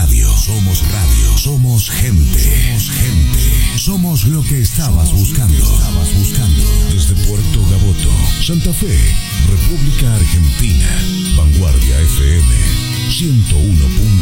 radio, somos gente, somos lo que estabas buscando. Desde Puerto Gaboto, Santa Fe, República Argentina, Vanguardia FM 101.